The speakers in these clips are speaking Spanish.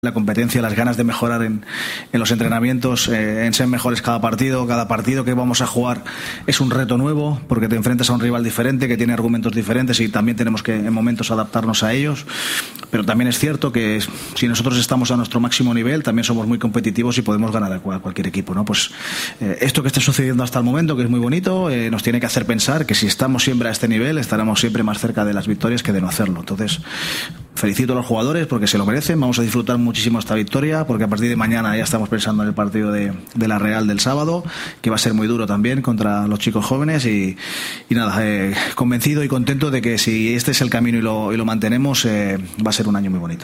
la competencia, las ganas de mejorar en los entrenamientos, en ser mejores cada partido que vamos a jugar es un reto nuevo porque te enfrentas a un rival diferente que tiene argumentos diferentes y también tenemos que en momentos adaptarnos a ellos, pero también es cierto que si nosotros estamos a nuestro máximo nivel también somos muy competitivos y podemos ganar a cualquier equipo, ¿no? Pues esto que está sucediendo hasta el momento, que es muy bonito, nos tiene que hacer pensar que si estamos siempre a este nivel estaremos siempre más cerca de las victorias que de no hacerlo. Entonces felicito a los jugadores porque se lo merecen, vamos a disfrutar muchísimo esta victoria porque a partir de mañana ya estamos pensando en el partido de la Real del sábado, que va a ser muy duro también contra los chicos jóvenes y nada, convencido y contento de que si este es el camino y lo mantenemos va a ser un año muy bonito.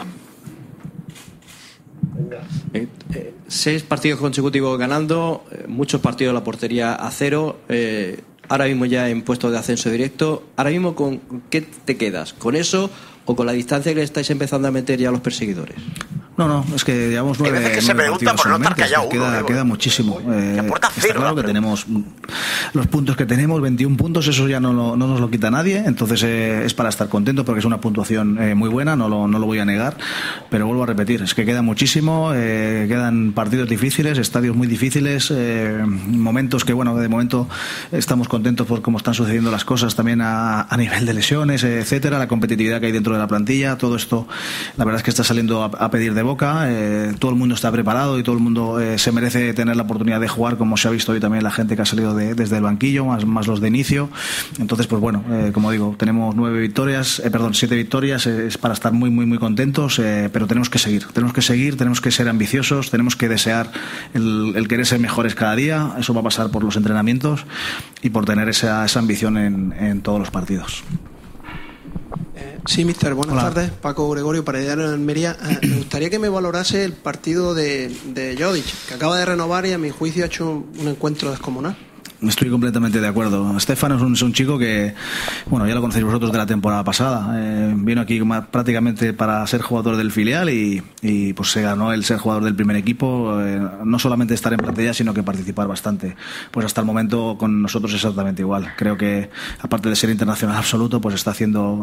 6 partidos consecutivos ganando, muchos partidos la portería a 0, ahora mismo ya en puestos de ascenso directo. Ahora mismo, ¿con qué te quedas? ¿Con eso o con la distancia que le estáis empezando a meter ya a los perseguidores? No, es que llevamos 9 veces que se pregunta por no estar callado queda muchísimo. Está claro que tenemos los puntos que tenemos, 21 puntos, eso ya no nos lo quita nadie, entonces es para estar contento porque es una puntuación muy buena, no lo voy a negar, pero vuelvo a repetir, es que queda muchísimo, quedan partidos difíciles, estadios muy difíciles, momentos que, bueno, de momento estamos contentos por cómo están sucediendo las cosas también a nivel de lesiones, etcétera, la competitividad que hay dentro de la plantilla, todo esto, la verdad es que está saliendo a pedir de boca, todo el mundo está preparado y todo el mundo se merece tener la oportunidad de jugar, como se ha visto hoy también la gente que ha salido desde el banquillo, más los de inicio. Entonces, pues bueno, como digo, tenemos 7 victorias, es para estar muy, muy, muy contentos, pero tenemos que seguir, tenemos que ser ambiciosos, tenemos que desear el querer ser mejores cada día, eso va a pasar por los entrenamientos y por tener esa ambición en todos los partidos. Sí, mister, buenas tardes. Paco Gregorio, Parediano en Almería. Me gustaría que me valorase el partido de Jodic, que acaba de renovar y a mi juicio ha hecho un encuentro descomunal. Estoy completamente de acuerdo. Stefano es un chico que, bueno, ya lo conocéis vosotros de la temporada pasada. Vino aquí prácticamente para ser jugador del filial y pues se ganó el ser jugador del primer equipo. No solamente estar en plantilla, sino que participar bastante. Pues hasta el momento con nosotros exactamente igual. Creo que, aparte de ser internacional absoluto, pues está haciendo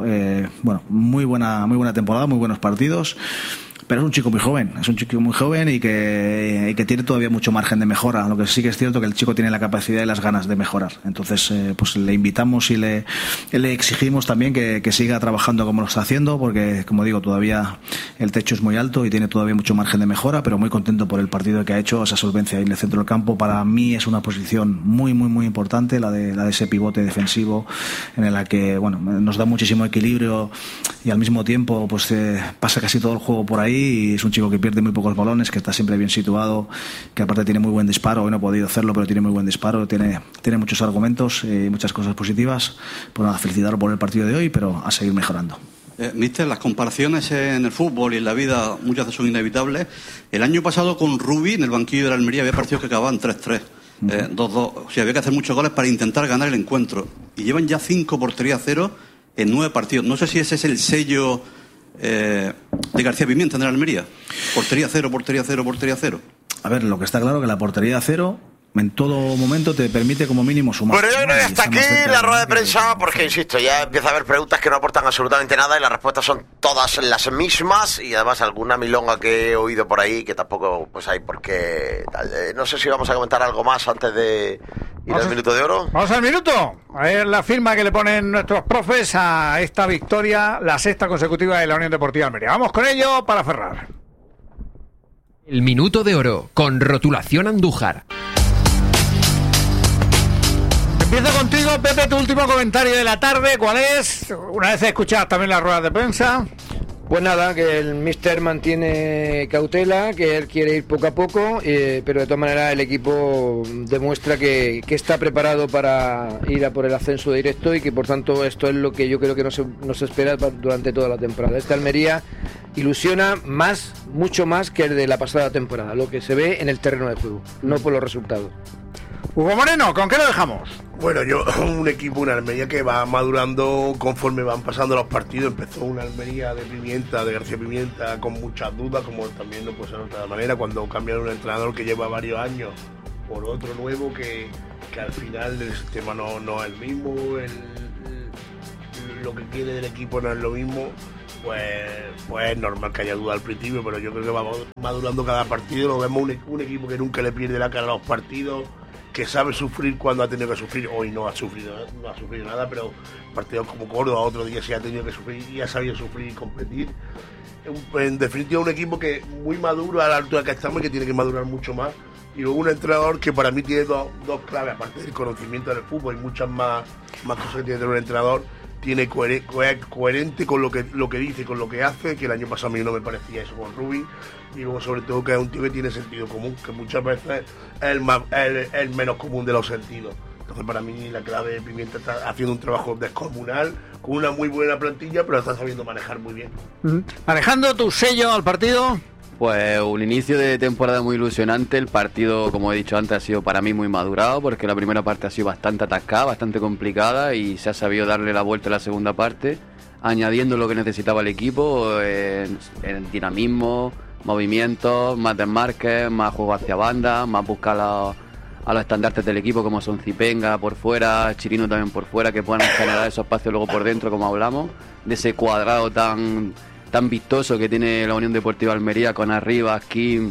muy buena temporada, muy buenos partidos. Pero es un chico muy joven y que tiene todavía mucho margen de mejora. Lo que sí que es cierto que el chico tiene la capacidad y las ganas de mejorar. Entonces, pues le invitamos y le exigimos también que siga trabajando como lo está haciendo, porque, como digo, todavía el techo es muy alto y tiene todavía mucho margen de mejora, pero muy contento por el partido que ha hecho, esa solvencia ahí en el centro del campo. Para mí es una posición muy, muy, muy importante, la de ese pivote defensivo, en la que, bueno, nos da muchísimo equilibrio y al mismo tiempo pues pasa casi todo el juego por ahí. Y es un chico que pierde muy pocos balones, que está siempre bien situado, que aparte tiene muy buen disparo. Hoy no ha podido hacerlo, pero tiene muy buen disparo, tiene muchos argumentos y muchas cosas positivas. Pues nada, felicitarlo por el partido de hoy, pero a seguir mejorando. Mister, las comparaciones en el fútbol y en la vida muchas veces son inevitables. El año pasado con Rubí en el banquillo de la Almería había partidos que acababan 3-3, 2-2. O sea, había que hacer muchos goles para intentar ganar el encuentro. Y llevan ya 5 portería a 0 en 9 partidos. No sé si ese es el sello de García Pimienta en el Almería. Portería 0, portería 0, portería 0. A ver, lo que está claro que la portería 0 en todo momento te permite como mínimo sumar. Pero yo creo que hasta aquí la rueda de prensa, porque insisto, ya empieza a haber preguntas que no aportan absolutamente nada y las respuestas son todas las mismas y además alguna milonga que he oído por ahí que tampoco pues hay por qué. No sé si vamos a comentar algo más antes de ir al minuto de oro. Vamos al minuto. A ver la firma que le ponen nuestros profes a esta victoria, la 6ª consecutiva de la Unión Deportiva Almería. Vamos con ello para cerrar. El minuto de oro con rotulación Andújar. Empiezo contigo, Pepe, tu último comentario de la tarde. ¿Cuál es? Una vez escuchado también las ruedas de prensa. Pues nada, que el míster mantiene cautela, que él quiere ir poco a poco, pero de todas maneras el equipo demuestra que está preparado para ir a por el ascenso directo y que por tanto esto es lo que yo creo que nos espera durante toda la temporada. Esta Almería ilusiona mucho más que el de la pasada temporada, lo que se ve en el terreno de juego, no por los resultados. Hugo Moreno, ¿con qué lo dejamos? Bueno, un equipo, una Almería que va madurando conforme van pasando los partidos. Empezó una Almería de García Pimienta, con muchas dudas, como también no puede ser de otra manera, cuando cambian un entrenador que lleva varios años por otro nuevo que al final el sistema no es el mismo, lo que quiere del equipo no es lo mismo. pues es normal que haya duda al principio, pero yo creo que vamos madurando cada partido. Nos vemos un equipo que nunca le pierde la cara a los partidos, que sabe sufrir cuando ha tenido que sufrir. Hoy no ha sufrido nada, pero partidos como Córdoba otro día sí ha tenido que sufrir y ha sabido sufrir y competir. En definitiva, un equipo que muy maduro a la altura que estamos y que tiene que madurar mucho más. Y luego un entrenador que para mí tiene dos claves, aparte del conocimiento del fútbol y muchas más cosas que tiene que tener un entrenador. Tiene coherente con lo que dice, con lo que hace, que el año pasado a mí no me parecía eso con Rubin. Y luego sobre todo que es un tío que tiene sentido común, que muchas veces es el menos común de los sentidos. Entonces para mí la clave de Pimienta está haciendo un trabajo descomunal, con una muy buena plantilla, pero la está sabiendo manejar muy bien. Alejandro, tu sello al partido. Pues un inicio de temporada muy ilusionante. El partido, como he dicho antes, ha sido para mí muy madurado, porque la primera parte ha sido bastante atascada, bastante complicada, y se ha sabido darle la vuelta en la segunda parte, añadiendo lo que necesitaba el equipo en dinamismo, movimientos, más desmarques, más juego hacia banda, más buscar a los estandartes del equipo, como son Zipenga por fuera, Chirino también por fuera, que puedan generar esos espacios luego por dentro, como hablamos, de ese cuadrado tan vistoso que tiene la Unión Deportiva Almería, con Arribas, Kim,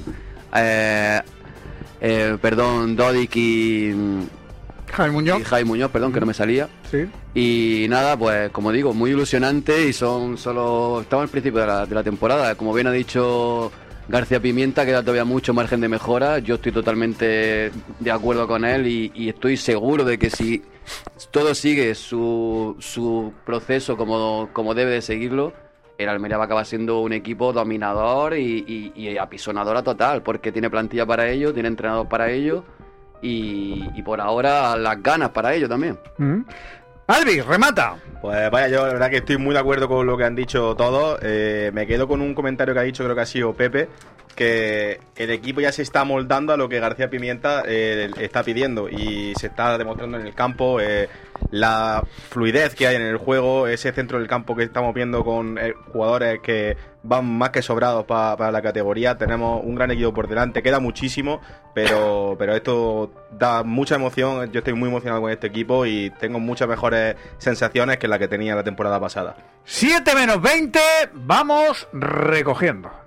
Dodik y Jaime Muñoz, que no me salía. Sí. Y nada, pues como digo, muy ilusionante, y estamos al principio de la temporada. Como bien ha dicho García Pimienta, queda todavía mucho margen de mejora. Yo estoy totalmente de acuerdo con él, y estoy seguro de que si todo sigue su proceso como debe de seguirlo, el Almería va a acabar siendo un equipo dominador y apisonadora total, porque tiene plantilla para ello, tiene entrenador para ello, y por ahora las ganas para ello también. Albi, remata. Pues vaya, yo la verdad que estoy muy de acuerdo con lo que han dicho todos. Me quedo con un comentario que ha dicho, creo que ha sido Pepe, que el equipo ya se está moldando a lo que García Pimienta está pidiendo, y se está demostrando en el campo la fluidez que hay en el juego, ese centro del campo que estamos viendo con jugadores que van más que sobrados para la categoría. Tenemos un gran equipo por delante, queda muchísimo, pero esto da mucha emoción. Yo estoy muy emocionado con este equipo y tengo muchas mejores sensaciones que la que tenía la temporada pasada. 7 menos 20, vamos recogiendo.